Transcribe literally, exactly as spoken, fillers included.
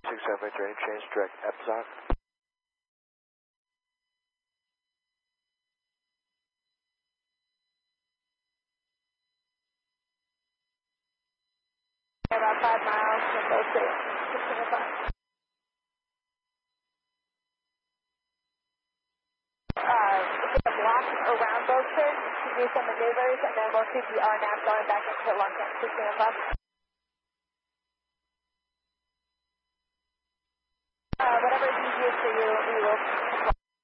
six seven drain change direct Epson. About five miles from Bow Creek, sixteen oh five. Uh, we're going to block around Bow Creek to do some maneuvers, and then we'll C P R nav going back into Long Camp, sixteen oh five. Uh, whatever is easiest for you, we will